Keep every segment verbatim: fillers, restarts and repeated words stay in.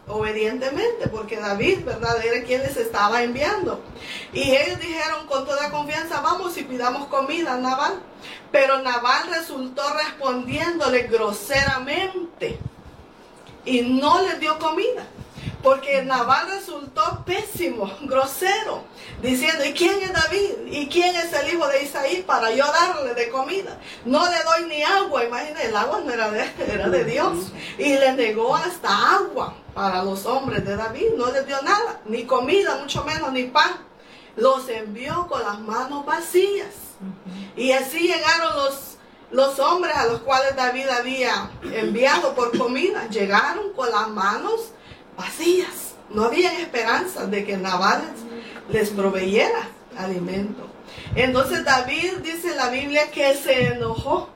obedientemente, porque David, ¿verdad?, era quien les estaba enviando. Y ellos dijeron con toda confianza, vamos y pidamos comida a Nabal. Pero Nabal resultó respondiéndole groseramente y no les dio comida. Porque Nabal resultó pésimo, grosero, diciendo, ¿y quién es David? ¿Y quién es el hijo de Isaí para yo darle de comida? No le doy ni agua, imagínense, el agua no era de, era de Dios. Y le negó hasta agua para los hombres de David, no les dio nada, ni comida, mucho menos, ni pan. Los envió con las manos vacías. Y así llegaron los, los hombres a los cuales David había enviado por comida, llegaron con las manos vacías. No había esperanza de que Nabal les proveyera alimento. Entonces David, dice la Biblia, que se enojó.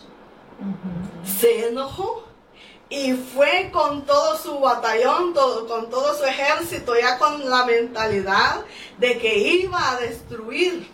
Se enojó. Y fue con todo su batallón, todo, con todo su ejército, ya con la mentalidad de que iba a destruir.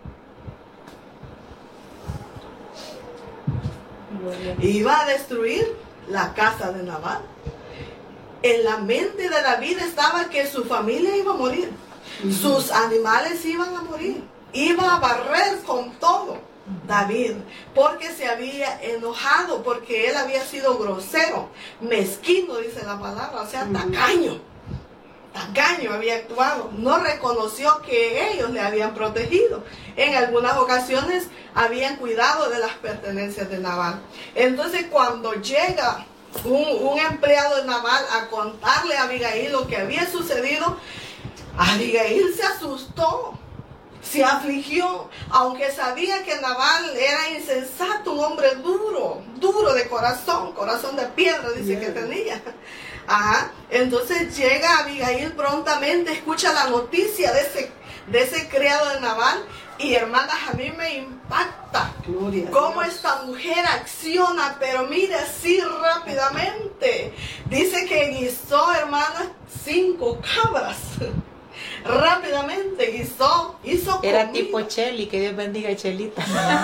Iba a destruir la casa de Nabal. En la mente de David estaba que su familia iba a morir, uh-huh. sus animales iban a morir, iba a barrer con todo David, porque se había enojado, porque él había sido grosero, mezquino, dice la palabra, o sea, uh-huh. tacaño, tacaño había actuado, no reconoció que ellos le habían protegido. En algunas ocasiones habían cuidado de las pertenencias de Nabal. Entonces cuando llega Un, un empleado de Nabal a contarle a Abigail lo que había sucedido, Abigail se asustó, se afligió, aunque sabía que Nabal era insensato, un hombre duro, duro de corazón, corazón de piedra, dice yeah. que tenía. Ajá. Entonces llega Abigail prontamente, escucha la noticia de ese, de ese criado de Nabal. Y hermanas, a mí me impacta Gloria cómo esta mujer acciona, pero mire así rápidamente. Dice que guisó, hermanas, cinco cabras. Rápidamente guisó, hizo comida. Era tipo Cheli, que Dios bendiga a Chelita.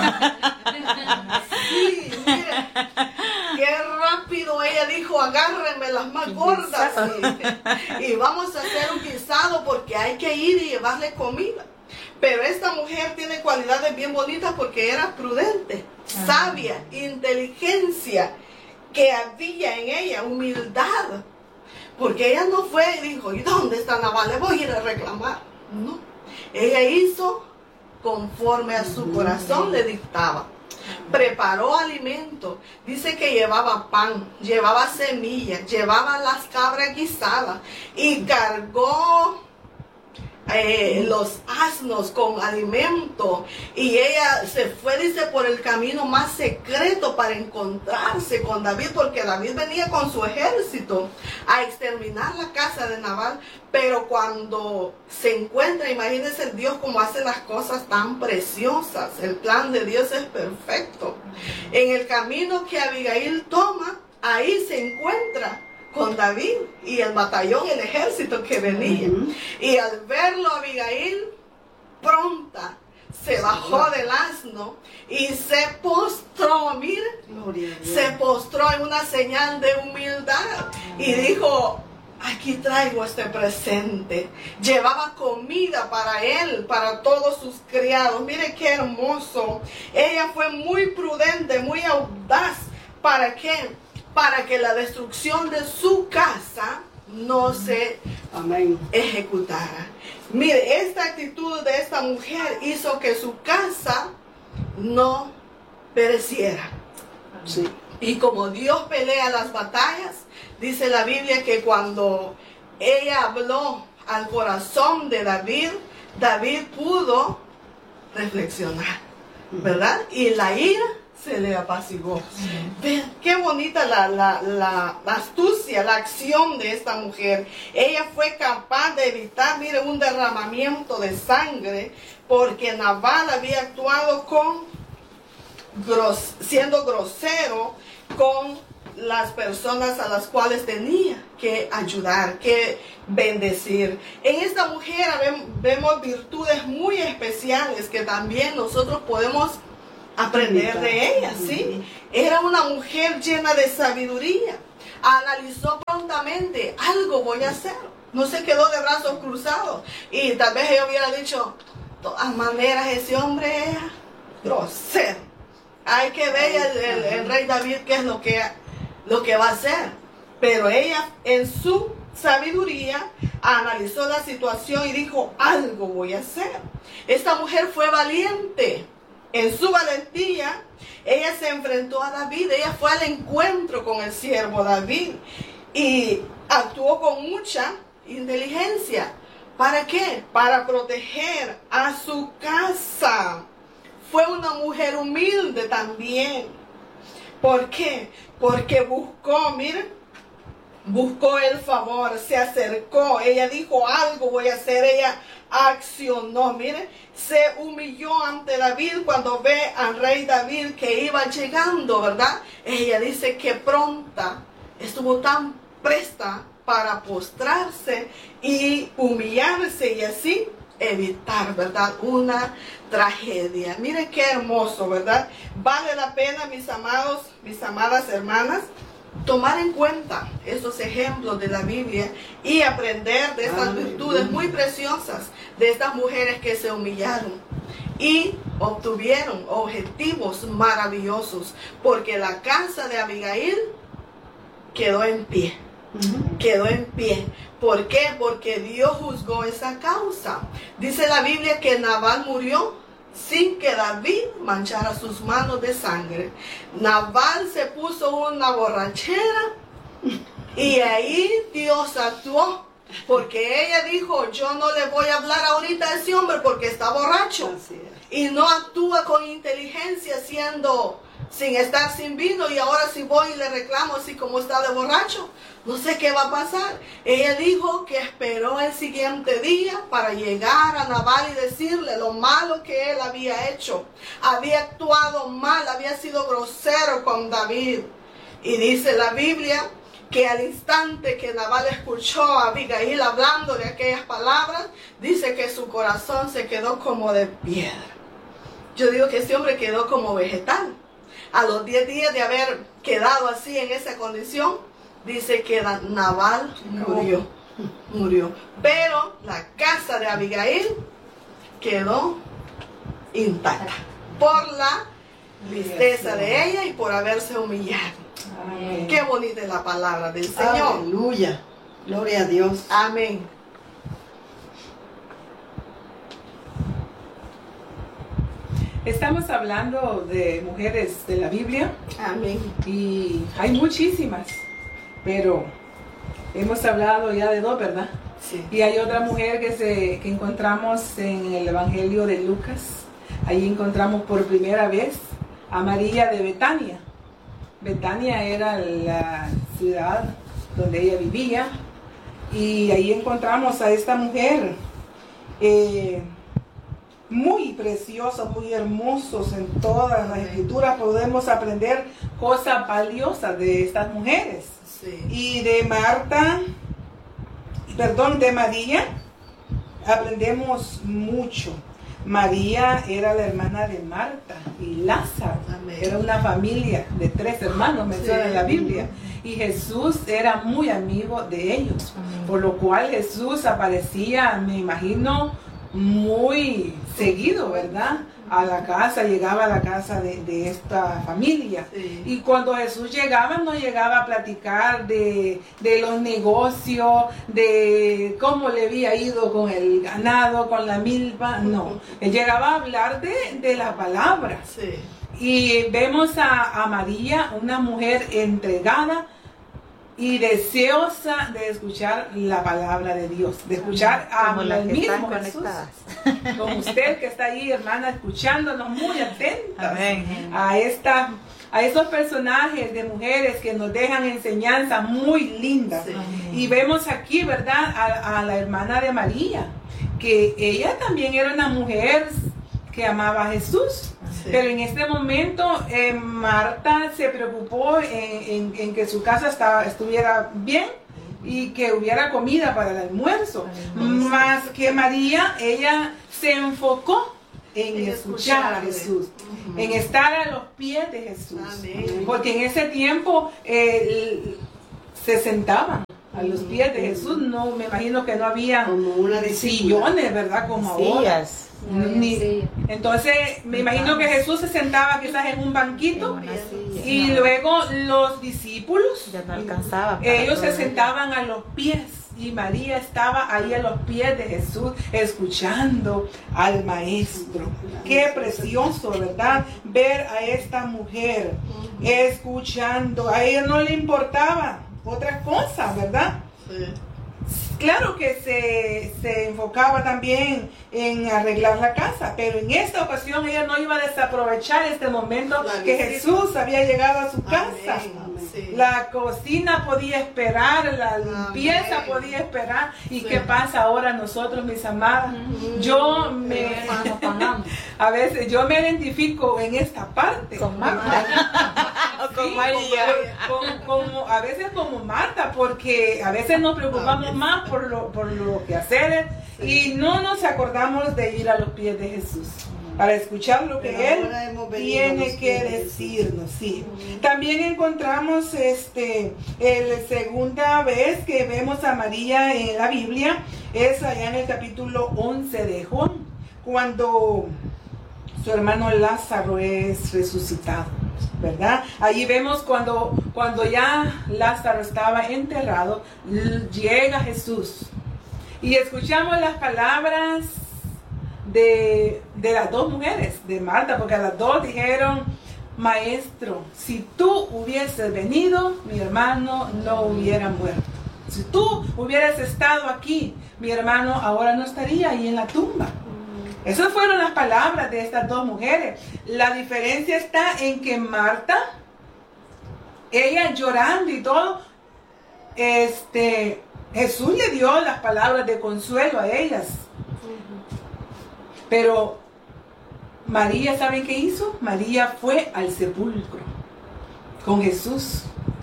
Sí, mire, qué rápido ella dijo, agárrenme las más gordas y, y vamos a hacer un guisado porque hay que ir y llevarle comida. Pero esta mujer tiene cualidades bien bonitas porque era prudente, Ajá. sabia, inteligencia, que había en ella, humildad. Porque ella no fue y dijo, ¿y dónde está Nabal? Le voy a ir a reclamar. No, ella hizo conforme a su corazón le dictaba. Preparó alimento, dice que llevaba pan, llevaba semillas, llevaba las cabras guisadas y cargó Eh, los asnos con alimento, y ella se fue, dice, por el camino más secreto para encontrarse con David, porque David venía con su ejército a exterminar la casa de Nabal. Pero cuando se encuentra, imagínense Dios cómo hace las cosas tan preciosas, el plan de Dios es perfecto. En el camino que Abigail toma, ahí se encuentra con David y el batallón, el ejército que venía. Uh-huh. Y al verlo, Abigail, pronta, se bajó del asno y se postró, mire, se postró en una señal de humildad. Uh-huh. Y dijo, aquí traigo este presente. Llevaba comida para él, para todos sus criados. Mire qué hermoso. Ella fue muy prudente, muy audaz. ¿Para qué? Para que la destrucción de su casa no se Amén. ejecutara. Mire, esta actitud de esta mujer hizo que su casa no pereciera. Sí. Y como Dios pelea las batallas, dice la Biblia que cuando ella habló al corazón de David, David pudo reflexionar, ¿verdad? Y la ira se le apaciguó. Vean qué bonita la, la, la, la astucia, la acción de esta mujer. Ella fue capaz de evitar, mire, un derramamiento de sangre, porque Nabal había actuado con gros, siendo grosero con las personas a las cuales tenía que ayudar, que bendecir. En esta mujer vemos virtudes muy especiales que también nosotros podemos aprender de ella, ¿sí? Era una mujer llena de sabiduría. analizó prontamente, algo voy a hacer. No se quedó de brazos cruzados. Y tal vez ella hubiera dicho, de todas maneras ese hombre es grosero. Hay que ver el, el, el rey David qué es lo que, lo que va a hacer. Pero ella en su sabiduría analizó la situación y dijo, algo voy a hacer. Esta mujer fue valiente. En su valentía, ella se enfrentó a David. Ella fue al encuentro con el siervo David. Y actuó con mucha inteligencia. ¿Para qué? Para proteger a su casa. Fue una mujer humilde también. ¿Por qué? Porque buscó, miren, buscó el favor, se acercó. Ella dijo, algo voy a hacer. Ella accionó, miren, se humilló ante David cuando ve al rey David que iba llegando, ¿verdad? Ella dice que pronta, estuvo tan presta para postrarse y humillarse y así evitar, ¿verdad?, una tragedia. Miren qué hermoso, ¿verdad? Vale la pena, mis amados, mis amadas hermanas, tomar en cuenta esos ejemplos de la Biblia y aprender de estas virtudes muy preciosas de estas mujeres que se humillaron y obtuvieron objetivos maravillosos, porque la casa de Abigail quedó en pie. Quedó en pie. ¿Por qué? Porque Dios juzgó esa causa. Dice la Biblia que Nabal murió sin que David manchara sus manos de sangre. Nabal se puso una borrachera y ahí Dios actuó, porque ella dijo, yo no le voy a hablar ahorita a ese hombre porque está borracho. Y no actúa con inteligencia siendo, sin estar sin vino, y ahora si voy y le reclamo así como está de borracho, no sé qué va a pasar. Ella dijo que esperó el siguiente día para llegar a Nabal y decirle lo malo que él había hecho. Había actuado mal, había sido grosero con David. Y dice la Biblia que al instante que Nabal escuchó a Abigail hablando de aquellas palabras, dice que su corazón se quedó como de piedra. Yo digo que ese hombre quedó como vegetal. A los diez días de haber quedado así en esa condición, dice que Nabal murió, murió. Pero la casa de Abigail quedó intacta por la tristeza de ella y por haberse humillado. Amén. Qué bonita es la palabra del Señor. Aleluya. Gloria a Dios. Amén. Estamos hablando de mujeres de la Biblia. Amén. Y hay muchísimas, pero hemos hablado ya de dos, ¿verdad? Sí. Y hay otra mujer que, se, que encontramos en el Evangelio de Lucas. Ahí encontramos por primera vez a María de Betania. Betania era la ciudad donde ella vivía. Y ahí encontramos a esta mujer. Eh, muy preciosos, muy hermosos en todas las escrituras. Podemos aprender cosas valiosas de estas mujeres. Sí. Y de Marta, perdón, de María, aprendemos mucho. María era la hermana de Marta y Lázaro. Amén. Era una familia de tres hermanos, menciona Sí. en la Biblia. Y Jesús era muy amigo de ellos. Amén. Por lo cual Jesús aparecía, me imagino, muy seguido, ¿verdad? A la casa, llegaba a la casa de, de esta familia. Sí. Y cuando Jesús llegaba, no llegaba a platicar de, de los negocios, de cómo le había ido con el ganado, con la milpa, no. Él llegaba a hablar de, de la palabra. Sí. Y vemos a, a María, una mujer entregada y deseosa de escuchar la palabra de Dios, de escuchar a el mismo Jesús, como usted que está ahí, hermana, escuchándonos muy atentas. Amén. a esta, a esos personajes de mujeres que nos dejan enseñanzas muy lindas. Sí. Y vemos aquí, ¿verdad?, a, a la hermana de María, que ella también era una mujer que amaba a Jesús. Sí. Pero en este momento eh, Marta se preocupó en, en, en que su casa estaba, estuviera bien y que hubiera comida para el almuerzo. Amén. Más que María, ella se enfocó en, en escuchar a Jesús, uh-huh. en estar a los pies de Jesús. Amén. Porque en ese tiempo eh, se sentaban a los pies de Jesús. No, me imagino que no había como una sillones, ¿verdad? Como ahora. Ni, entonces, me imagino que Jesús se sentaba quizás en un banquito y luego los discípulos, ya no alcanzaba, ellos se sentaban a los pies. Y María estaba ahí a los pies de Jesús escuchando al maestro. Qué precioso, ¿verdad? Ver a esta mujer escuchando. A ella no le importaba otra cosa, ¿verdad? Sí. Claro que se, se enfocaba también en arreglar la casa, pero en esta ocasión ella no iba a desaprovechar este momento que Jesús había llegado a su casa. Amén. Sí. La cocina podía esperar, la limpieza Amén. Podía esperar. ¿Y sí. qué pasa ahora nosotros, mis amadas? Mm-hmm. Yo me a veces yo me identifico en esta parte con Marta o con sí, María, como, como, a veces como Marta, porque a veces nos preocupamos Amén. Más por lo por lo que hacer sí. y no nos acordamos de ir a los pies de Jesús para escuchar lo que Pero Él tiene que decirnos. Sí. Uh-huh. También encontramos este la segunda vez que vemos a María en la Biblia, es allá en el capítulo once de Juan, cuando su hermano Lázaro es resucitado, ¿verdad? Allí vemos cuando, cuando ya Lázaro estaba enterrado, llega Jesús y escuchamos las palabras De, de las dos mujeres, de Marta, porque a las dos dijeron: Maestro, si tú hubieses venido, mi hermano no hubiera muerto. Si tú hubieras estado aquí, mi hermano ahora no estaría ahí en la tumba. Esas fueron las palabras de estas dos mujeres. La diferencia está en que Marta, ella llorando y todo, este, Jesús le dio las palabras de consuelo a ellas. Pero María, ¿saben qué hizo? María fue al sepulcro con Jesús.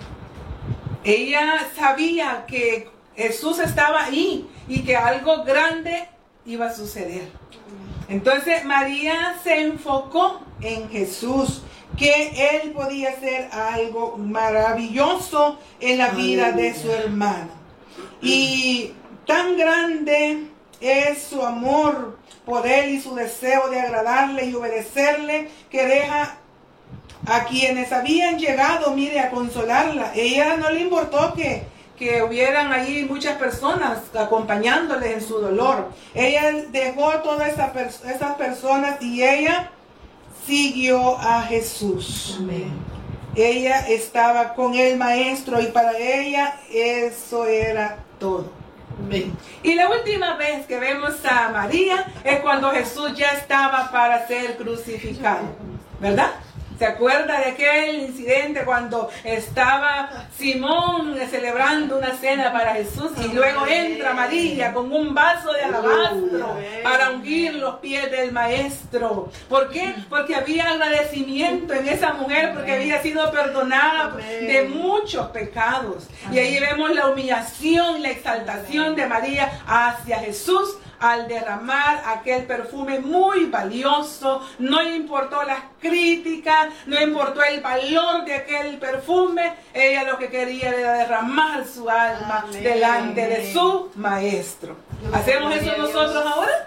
Ella sabía que Jesús estaba ahí y que algo grande iba a suceder. Entonces María se enfocó en Jesús, que Él podía hacer algo maravilloso en la vida de su hermana. Y tan grande es su amor por Él y su deseo de agradarle y obedecerle, que deja a quienes habían llegado, mire, a consolarla. Ella no le importó que, que hubieran ahí muchas personas acompañándoles en su dolor. Ella dejó a todas esas, esas personas y ella siguió a Jesús. Amén. Ella estaba con el Maestro y para ella eso era todo. Bien. Y la última vez que vemos a María es cuando Jesús ya estaba para ser crucificado, ¿verdad? ¿Se acuerda de aquel incidente cuando estaba Simón celebrando una cena para Jesús y luego entra María con un vaso de alabastro para ungir los pies del Maestro? ¿Por qué? Porque había agradecimiento en esa mujer, porque había sido perdonada de muchos pecados. Y ahí vemos la humillación y la exaltación de María hacia Jesús al derramar aquel perfume muy valioso. No le importó las críticas, no importó el valor de aquel perfume. Ella lo que quería era derramar su alma Amén. Delante de su Maestro. ¿Hacemos eso nosotros ahora?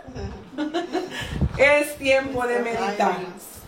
Es tiempo de meditar.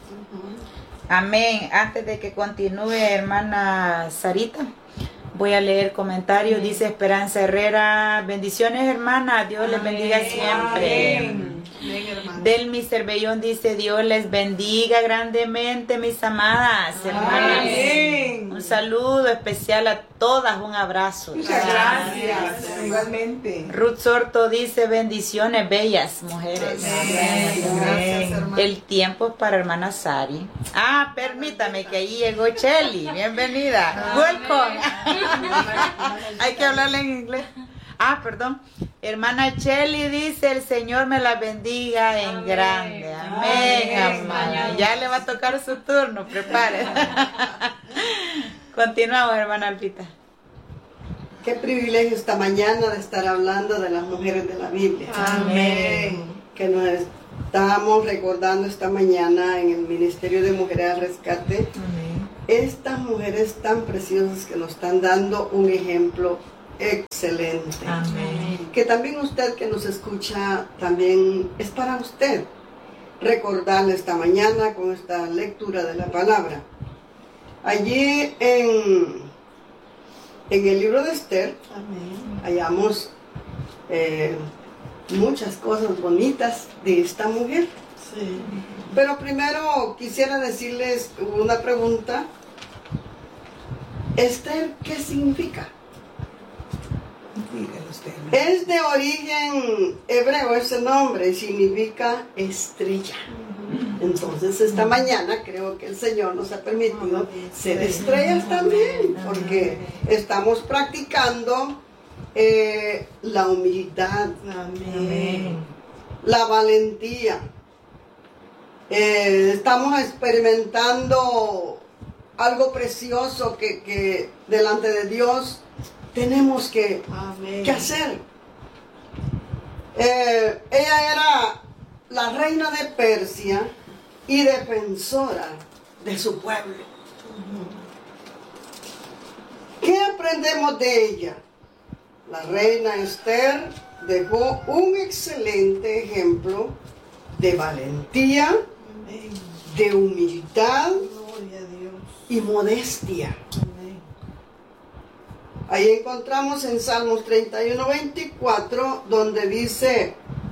Amén. Antes de que continúe, hermana Sarita, voy a leer comentarios. Amén. Dice Esperanza Herrera: bendiciones, hermana, Dios Amén. Les bendiga siempre. Amén. Amén, Del mister Bellón dice: Dios les bendiga grandemente, mis amadas hermanas. Amén. Un saludo especial a todas, un abrazo. Muchas gracias. gracias. Igualmente. Ruth Sorto dice: bendiciones, bellas mujeres. Amén. Amén. Gracias, hermana. El tiempo es para hermana Sari. Ah, permítame que ahí llegó Chelly. Bienvenida. Welcome. Hay que hablarle en inglés. Ah, perdón. Hermana Chelly dice: el Señor me la bendiga en Amén. Grande. Amén, Amén. Amén. Ya le va a tocar su turno, prepare. Continuamos, hermana Alpita. Qué privilegio esta mañana de estar hablando de las mujeres de la Biblia. Amén. Que nos estamos recordando esta mañana en el Ministerio de Mujeres al Rescate. Amén. estas mujeres tan preciosas que nos están dando un ejemplo excelente. Amén. Que también usted que nos escucha, también es para usted recordarle esta mañana con esta lectura de la palabra. Allí en, en el libro de Esther, Amén. hallamos eh, muchas cosas bonitas de esta mujer. Sí. Pero primero quisiera decirles una pregunta. Esther, ¿qué significa? Dígalo usted. Es de origen hebreo ese nombre, significa estrella. Entonces esta mañana creo que el Señor nos ha permitido ser estrellas también, porque estamos practicando eh, la humildad, Amén. la valentía. Eh, estamos experimentando algo precioso que, que delante de Dios tenemos que, Amén. que hacer. Eh, ella era la reina de Persia y defensora de su pueblo. ¿Qué aprendemos de ella? La reina Esther dejó un excelente ejemplo de valentía, Amén. de humildad Gloria a Dios. y modestia. Amén. Ahí encontramos en Salmos treinta y uno, veinticuatro, donde dice: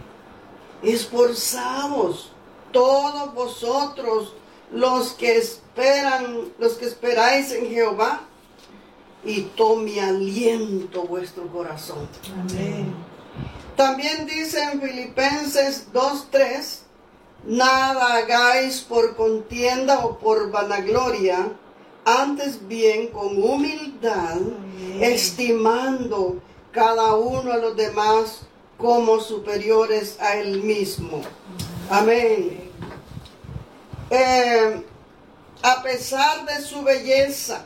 esforzaos todos vosotros los que esperan, los que esperáis en Jehová, y tome aliento vuestro corazón. Amén. También dice en Filipenses dos, tres: nada hagáis por contienda o por vanagloria, antes bien con humildad, Amén. estimando cada uno a los demás como superiores a él mismo. Amén. Eh, a pesar de su belleza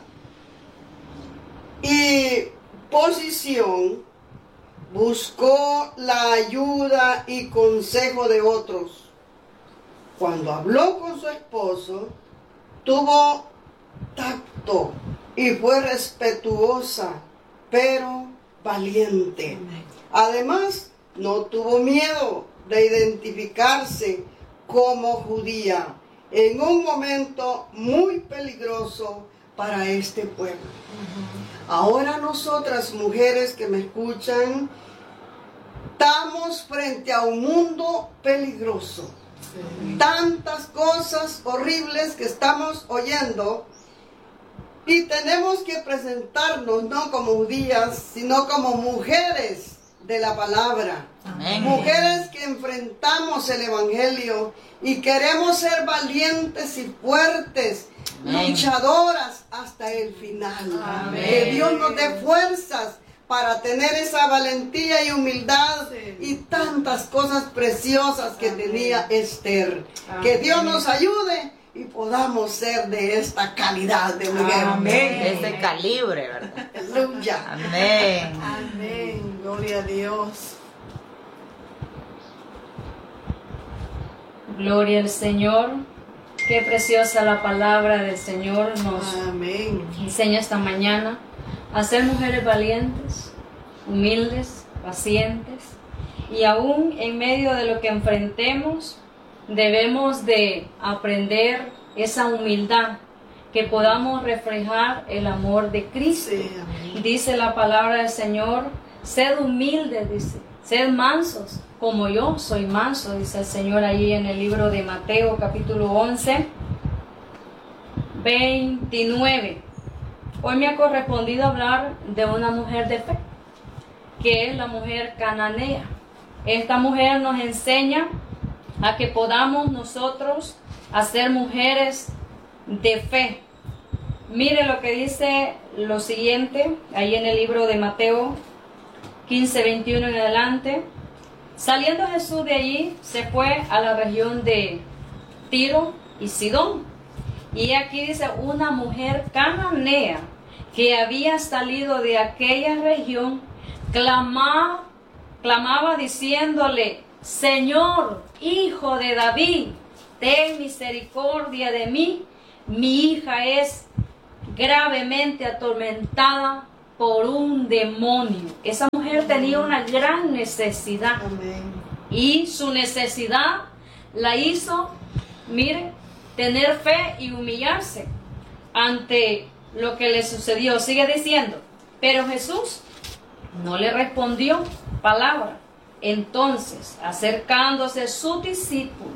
y posición, buscó la ayuda y consejo de otros. Cuando habló con su esposo, tuvo tacto y fue respetuosa, pero valiente. Además, no tuvo miedo de identificarse como judía en un momento muy peligroso para este pueblo. Ahora nosotras, mujeres que me escuchan, estamos frente a un mundo peligroso. Sí. Tantas cosas horribles que estamos oyendo, y tenemos que presentarnos no como judías, sino como mujeres de la palabra. Amén. Mujeres que enfrentamos el evangelio y queremos ser valientes y fuertes, Amén. luchadoras hasta el final. Amén. Que Dios nos dé fuerzas para tener esa valentía y humildad Sí. y tantas cosas preciosas que Amén. tenía Esther. Amén. Que Dios nos ayude y podamos ser de esta calidad de mujer. Amén. De este calibre, ¿verdad? Aleluya. Amén. Amén. Gloria a Dios. Gloria al Señor. Qué preciosa la palabra del Señor nos Amén. enseña esta mañana a ser mujeres valientes, humildes, pacientes, y aún en medio de lo que enfrentemos debemos de aprender esa humildad, que podamos reflejar el amor de Cristo. Sí, amén. Dice la palabra del Señor: sed humildes, dice, sed mansos, como yo soy manso, dice el Señor ahí en el libro de Mateo capítulo once, veintinueve. Hoy me ha correspondido hablar de una mujer de fe, que es la mujer cananea. Esta mujer nos enseña a que podamos nosotros hacer mujeres de fe. Mire lo que dice lo siguiente, ahí en el libro de Mateo quince, veintiuno en adelante. Saliendo Jesús de allí, se fue a la región de Tiro y Sidón. Y aquí dice: una mujer cananea que había salido de aquella región, clama, clamaba diciéndole: Señor, Hijo de David, ten misericordia de mí, mi hija es gravemente atormentada por un demonio. Esa mujer tenía una gran necesidad. Amén. Y su necesidad la hizo, mire, tener fe y humillarse ante lo que le sucedió. Sigue diciendo, pero Jesús no le respondió palabra. Entonces, acercándose sus discípulos,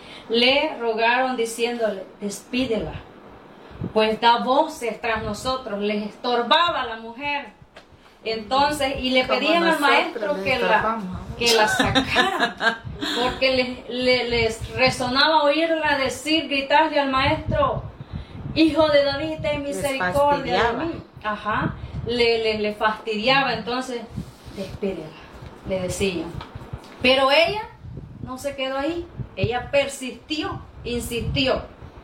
le rogaron diciéndole, despídela, pues da voces tras nosotros. Les estorbaba la mujer. Entonces, y le pedían al maestro que la, que la sacara, porque les, les, les resonaba oírla decir, gritarle al maestro, hijo de David, ten misericordia de mí. Ajá, le, le, le fastidiaba. Entonces, despídela, le decían. Pero ella no se quedó ahí, ella persistió, insistió.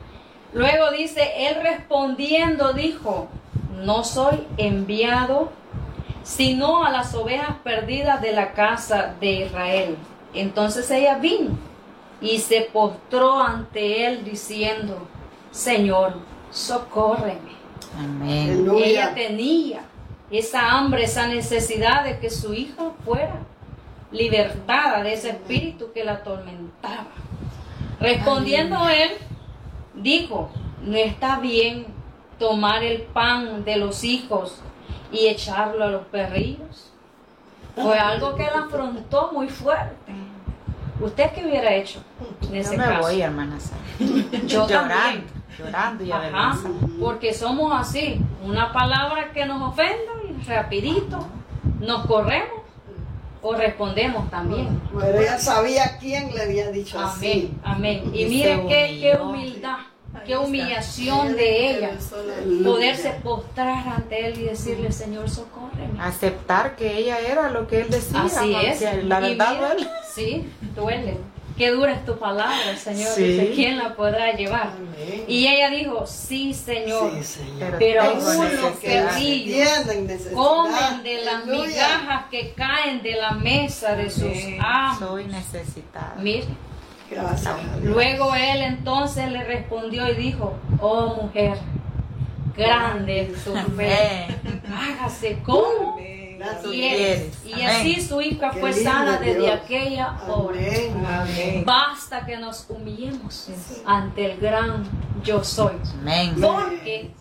Luego dice, él respondiendo dijo, no soy enviado sino a las ovejas perdidas de la casa de Israel. Entonces ella vino y se postró ante él diciendo, Señor, socórreme. Amén. Aleluya. Ella tenía esa hambre, esa necesidad de que su hija fuera libertada de ese espíritu que la atormentaba. Respondiendo él, dijo, no está bien tomar el pan de los hijos y echarlo a los perrillos. Fue algo que la afrontó muy fuerte. ¿Usted qué hubiera hecho en ese Yo me caso? voy, hermana Sara. Yo llorando, también. llorando y Ajá, avergonzada. porque somos así, una palabra que nos ofenda y rapidito nos corremos o respondemos también. Pero ella sabía quién le había dicho así. Amén, amén. Y Y mire se qué, qué humilló. humildad, qué humillación de ella, poderse postrar ante él y decirle, Señor, socórreme. Aceptar que ella era lo que él decía. Así es. porque La Y verdad mira, duele. Sí, duele. Qué dura es tu palabra, Señor. Sí. Dice, ¿quién la podrá llevar? Amén. Y ella dijo, sí, Señor. Sí, Señor. Pero Pero tengo unos necesidad. perrillos Tienen necesidad. comen de las Aleluya. migajas que caen de la mesa de sus amos. Soy necesitada. Mire. Gracias a Dios. Luego él entonces le respondió y dijo, oh mujer, grande es tu fe, Amén. hágase como Gracias. quieres. Y Amén. así su hija Qué fue lindo sana desde Dios. aquella hora. Amén. Amén. Basta que nos humillemos ante el gran yo soy. Amén. Porque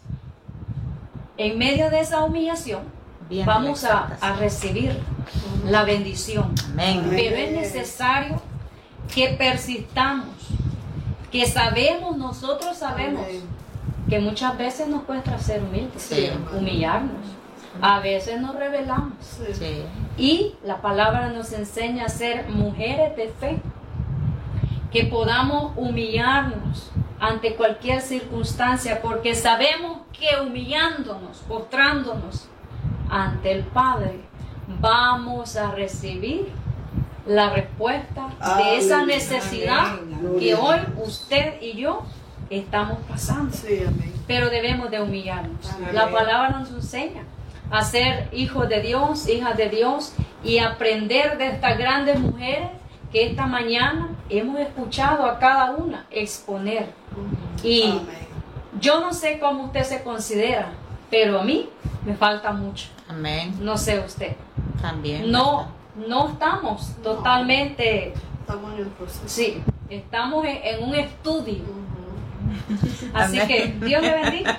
en medio de esa humillación Bien, vamos a, exactas. a recibir la bendición. Amén. Pero es necesario que persistamos, que sabemos, nosotros sabemos Amén. que muchas veces nos cuesta ser humildes, Sí. humillarnos. A veces nos rebelamos. Sí. Y la palabra nos enseña a ser mujeres de fe, que podamos humillarnos ante cualquier circunstancia, porque sabemos que humillándonos, postrándonos ante el Padre, vamos a recibir la respuesta de esa Amén. necesidad Amén. que hoy usted y yo estamos pasando. Sí, amén. Pero debemos de humillarnos. Amén. La palabra nos enseña a ser hijos de Dios, hijas de Dios, y aprender de estas grandes mujeres que esta mañana hemos escuchado a cada una exponer. Y Amén. yo no sé cómo usted se considera, pero a mí me falta mucho. Amén. No sé usted. También. No, no estamos totalmente, Estamos en el proceso. sí, estamos en, en un estudio. Ujú. Así Amén. que Dios le bendiga.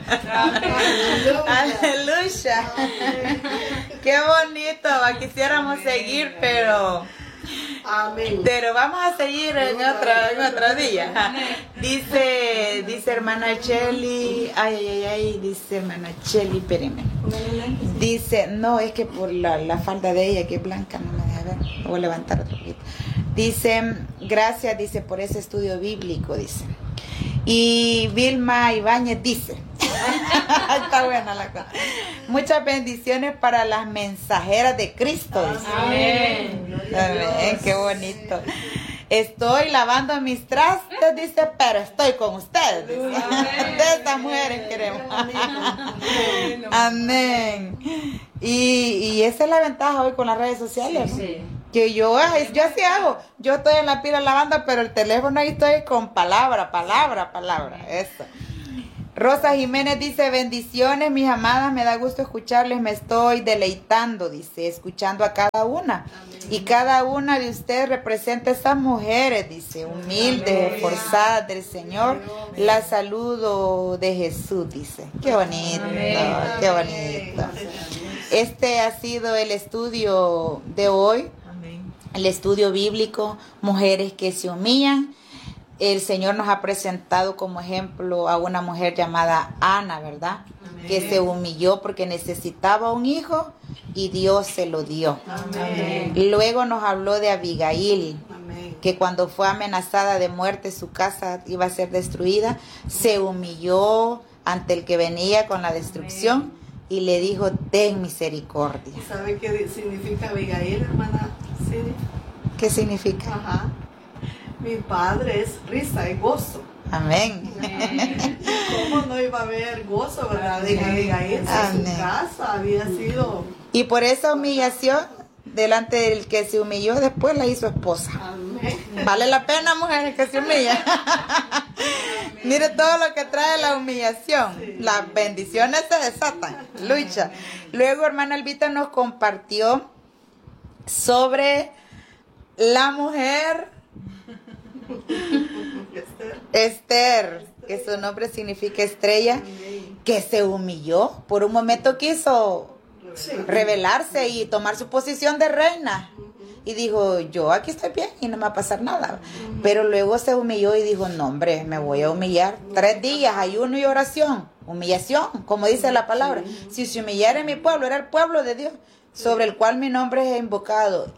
Aleluya. Qué bonito. Quisiéramos seguir, pero Amén. pero vamos a seguir en otro, en otro día. Dice, dice hermana Cheli, ay, ay, ay, ay, dice hermana Cheli, espérenme. Dice, no, es que por la, la falda de ella que es blanca, no me deja ver, voy a levantar otro poquito. Dice, gracias, dice, por ese estudio bíblico, dice. Y Vilma Ibáñez dice, está buena la cosa. Muchas bendiciones para las mensajeras de Cristo, dice. Amén. Amén, qué bonito. Estoy lavando mis trastes, dice, pero estoy con ustedes. Dice. De estas mujeres queremos. Amén. Y, y esa es la ventaja hoy con las redes sociales. ¿no? Sí. Que yo, ay, yo así hago. Yo estoy en la pila lavando, pero el teléfono ahí estoy con palabra, palabra, palabra. Eso. Rosa Jiménez dice, bendiciones, mis amadas, me da gusto escucharles, me estoy deleitando, dice, escuchando a cada una. Amén. Y cada una de ustedes representa a esas mujeres, dice, humildes, esforzadas del Señor. La saludo de Jesús, dice. Qué bonito, Amén. Qué bonito. Este ha sido el estudio de hoy, Amén. El estudio bíblico, mujeres que se humillan. El Señor nos ha presentado como ejemplo a una mujer llamada Ana, ¿verdad? Amén. Que se humilló porque necesitaba un hijo y Dios se lo dio. Amén. Luego nos habló de Abigail, Amén. Que cuando fue amenazada de muerte, su casa iba a ser destruida, se humilló ante el que venía con la destrucción. Amén. Y le dijo, ten misericordia. ¿Sabe qué significa Abigail, hermana Siri? ¿Qué significa? Ajá. Mi padre es risa y gozo. Amén. Amén. ¿Cómo no iba a haber gozo, verdad? De Abigail, si su casa había sido... Y por esa humillación, delante del que se humilló, después la hizo esposa. Amén. Vale la pena, mujeres, que se humillan. Mire todo lo que trae la humillación. Sí. Las bendiciones se desatan. Lucha. Luego, hermana Elvita nos compartió sobre la mujer Esther. Esther, que su nombre significa estrella, que se humilló. Por un momento quiso sí. rebelarse y tomar su posición de reina. Y dijo, yo aquí estoy bien y no me va a pasar nada. Uh-huh. Pero luego se humilló y dijo, no hombre, me voy a humillar. Tres días, ayuno y oración. Humillación, como dice la palabra. Sí. Si se humillara en mi pueblo, era el pueblo de Dios, sí. sobre el cual mi nombre es invocado.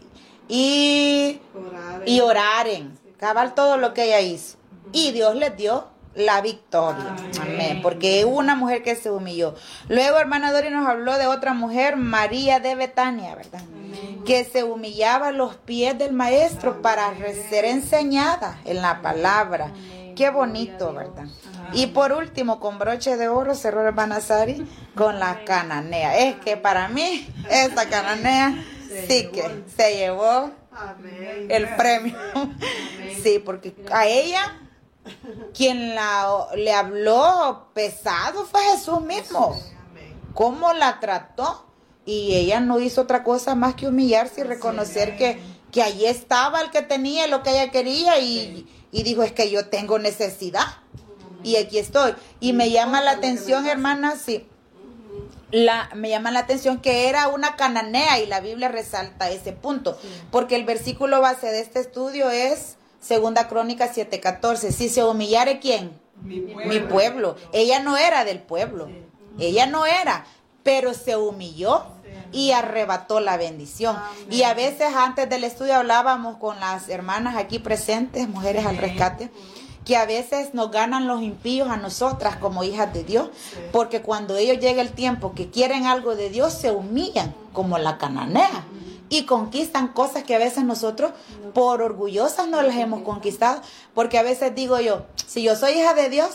Y oraren. Y oraren. Cabal todo lo que ella hizo. Uh-huh. Y Dios les dio la victoria. Amén. Amén. Porque hubo una mujer que se humilló. Luego, hermana Dori nos habló de otra mujer, María de Betania, ¿verdad? Amén. Que se humillaba a los pies del maestro. Amén. Para ser enseñada en la palabra. Amén. Qué bonito, ¿verdad? Amén. Y por último, con broche de oro, cerró el hermana Sari con la cananea. Es que para mí, esta cananea sí que se llevó Amén. El premio. Amén. Sí, porque a ella quien la, le habló pesado fue Jesús mismo. Cómo la trató. Y ella no hizo otra cosa más que humillarse y reconocer que, que allí estaba el que tenía lo que ella quería. Y, y dijo, es que yo tengo necesidad. Y aquí estoy. Y me llama la atención, hermana, sí. La, me llama la atención que era una cananea y la Biblia resalta ese punto. Porque el versículo base de este estudio es Segunda Crónica siete catorce. Si se humillare, ¿quién? Mi pueblo. Mi pueblo. Ella no era del pueblo. Sí. Ella no era, pero se humilló y arrebató la bendición. Amén. Y a veces antes del estudio hablábamos con las hermanas aquí presentes, mujeres al rescate, que a veces nos ganan los impíos a nosotras como hijas de Dios, porque cuando ellos llega el tiempo que quieren algo de Dios, se humillan como la cananea. Y conquistan cosas que a veces nosotros por orgullosas no las hemos conquistado. Porque a veces digo yo, si yo soy hija de Dios,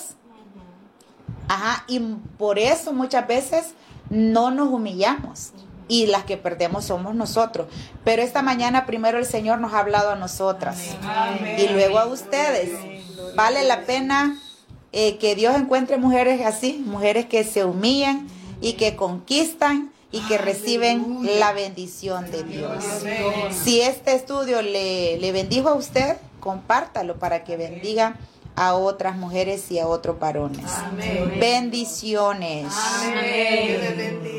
ajá, y por eso muchas veces no nos humillamos. Y las que perdemos somos nosotros. Pero esta mañana primero el Señor nos ha hablado a nosotras. Amén. Y luego a ustedes. Vale la pena eh, que Dios encuentre mujeres así, mujeres que se humillan y que conquistan y que reciben la bendición de Dios. Si este estudio le, le bendijo a usted, compártalo para que bendiga a otras mujeres y a otros varones. Amén. Bendiciones. Amén.